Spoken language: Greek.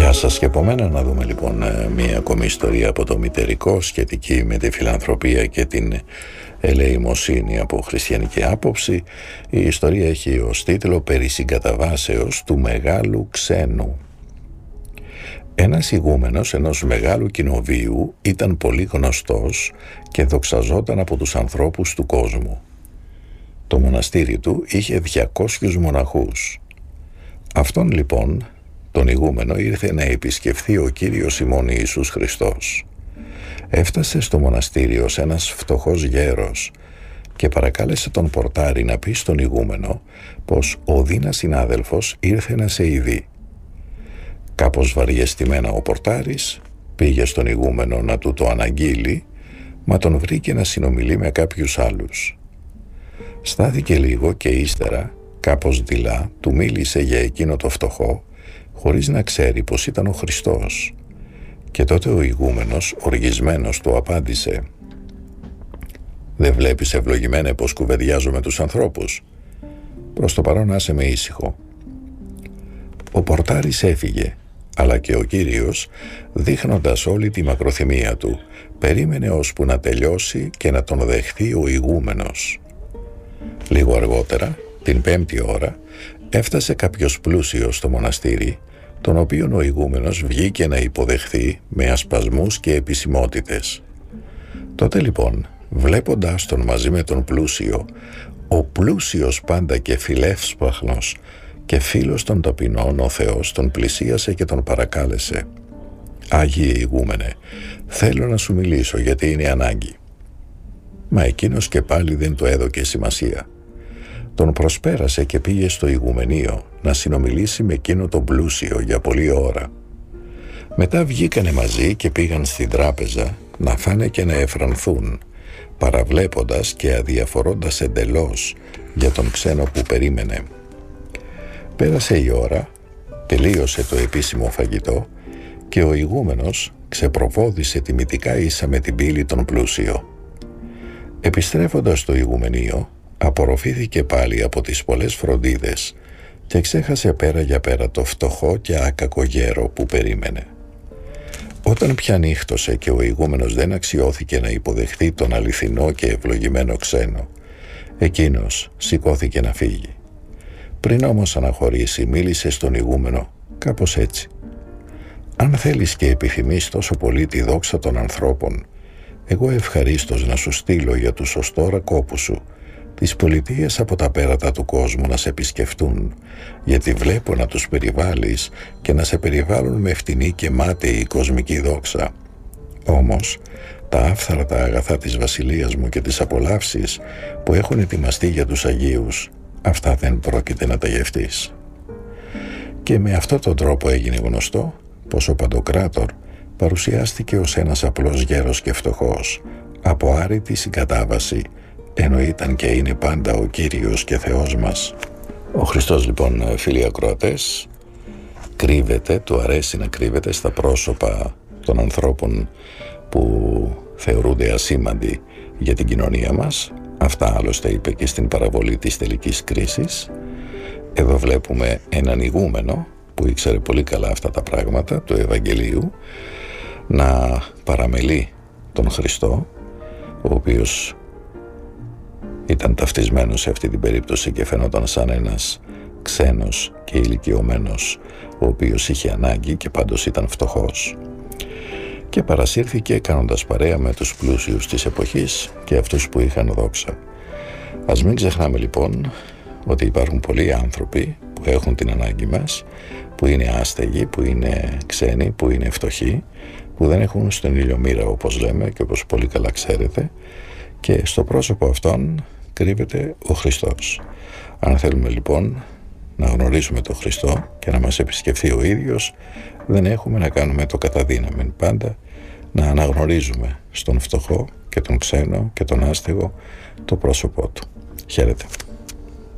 Γεια σας και από μένα. Να δούμε λοιπόν μία ακόμη ιστορία από το μητερικό σχετική με τη φιλανθρωπία και την ελεημοσύνη από χριστιανική άποψη. Η ιστορία έχει ως τίτλο «Περί συγκαταβάσεως του μεγάλου ξένου». Ένας ηγούμενος ενός μεγάλου κοινοβίου ήταν πολύ γνωστός και δοξαζόταν από τους ανθρώπους του κόσμου. Το μοναστήρι του είχε 200 μοναχούς. Αυτόν λοιπόν τον ηγούμενο ήρθε να επισκεφθεί ο Κύριος ημών Ιησούς Χριστός. Έφτασε στο μοναστήρι ως ένας φτωχός γέρος και παρακάλεσε τον πορτάρι να πει στον ηγούμενο πως ο Δίνας συνάδελφος ήρθε να σε ειδεί. Κάπως βαριεστημένα ο πορτάρης πήγε στον ηγούμενο να του το αναγγείλει, μα τον βρήκε να συνομιλεί με κάποιους άλλους. Στάθηκε λίγο και ύστερα, κάπως δειλά, του μίλησε για εκείνο το φτωχό, χωρίς να ξέρει πως ήταν ο Χριστός. Και τότε ο ηγούμενος, οργισμένος, του απάντησε: «Δεν βλέπεις, ευλογημένε, πως κουβεντιάζω με τους ανθρώπους? Προς το παρόν άσε με ήσυχο». Ο πορτάρης έφυγε, αλλά και ο Κύριος, δείχνοντας όλη τη μακροθυμία του, περίμενε ώσπου να τελειώσει και να τον δεχθεί ο ηγούμενος. Λίγο αργότερα, την 5η ώρα, έφτασε κάποιος πλούσιος στο μοναστήρι, τον οποίον ο ηγούμενος βγήκε να υποδεχθεί με ασπασμούς και επισημότητες. Τότε λοιπόν, βλέποντας τον μαζί με τον πλούσιο, ο πλούσιος πάντα και φιλεύσπαχνος και φίλος των ταπεινών, ο Θεός τον πλησίασε και τον παρακάλεσε: «Άγιε ηγούμενε, θέλω να σου μιλήσω γιατί είναι ανάγκη». Μα εκείνος και πάλι δεν το έδωκε σημασία. Τον προσπέρασε και πήγε στο ηγουμενείο να συνομιλήσει με εκείνο τον πλούσιο για πολλή ώρα. Μετά βγήκανε μαζί και πήγαν στην τράπεζα να φάνε και να εφρανθούν, παραβλέποντας και αδιαφορώντας εντελώς για τον ξένο που περίμενε. Πέρασε η ώρα, τελείωσε το επίσημο φαγητό και ο ηγούμενος ξεπροβόδισε τιμητικά ίσα με την πύλη τον πλούσιο. Επιστρέφοντας στο ηγουμενείο, απορροφήθηκε πάλι από τις πολλές φροντίδες και ξέχασε πέρα για πέρα το φτωχό και άκακο γέρο που περίμενε. Όταν πια νύχτωσε και ο ηγούμενος δεν αξιώθηκε να υποδεχθεί τον αληθινό και ευλογημένο ξένο, εκείνος σηκώθηκε να φύγει. Πριν όμως αναχωρήσει, μίλησε στον ηγούμενο κάπως έτσι: «Αν θέλεις και επιθυμείς τόσο πολύ τη δόξα των ανθρώπων, εγώ ευχαρίστως να σου στείλω για τους ως τώρα κόπους σου τις πολιτείες από τα πέρατα του κόσμου να σε επισκεφτούν, γιατί βλέπω να τους περιβάλλεις και να σε περιβάλλουν με φτηνή και μάταιη κοσμική δόξα. Όμως τα άφθαρτα αγαθά της βασιλείας μου και τις απολαύσεις που έχουν ετοιμαστεί για τους Αγίους, αυτά δεν πρόκειται να τα γευτείς». Και με αυτόν τον τρόπο έγινε γνωστό πως ο Παντοκράτορ παρουσιάστηκε ως ένας απλός γέρος και φτωχός, από άρρητη συγκατάβαση, ενώ ήταν και είναι πάντα ο Κύριος και Θεός μας. Ο Χριστός λοιπόν, φίλοι ακροατές, κρύβεται, του αρέσει να κρύβεται στα πρόσωπα των ανθρώπων που θεωρούνται ασήμαντοι για την κοινωνία μας. Αυτά άλλωστε είπε και στην παραβολή της τελικής κρίσης. Εδώ βλέπουμε έναν ηγούμενο που ήξερε πολύ καλά αυτά τα πράγματα του Ευαγγελίου να παραμελεί τον Χριστό, ο οποίος ήταν ταυτισμένος σε αυτή την περίπτωση και φαινόταν σαν ένας ξένος και ηλικιωμένος, ο οποίος είχε ανάγκη και πάντως ήταν φτωχός, και παρασύρθηκε κάνοντας παρέα με τους πλούσιους της εποχής και αυτούς που είχαν δόξα. Ας μην ξεχνάμε λοιπόν ότι υπάρχουν πολλοί άνθρωποι που έχουν την ανάγκη μας, που είναι άστεγοι, που είναι ξένοι, που είναι φτωχοί, που δεν έχουν στον ηλιομήρα όπως λέμε και όπως πολύ καλά ξέρετε, και στο πρόσωπο αυτών κρύβεται ο Χριστός. Αν θέλουμε λοιπόν να γνωρίσουμε τον Χριστό και να μας επισκεφθεί ο ίδιος, δεν έχουμε να κάνουμε το καταδύναμεν, πάντα να αναγνωρίζουμε στον φτωχό και τον ξένο και τον άστεγο το πρόσωπό του. Χαίρετε.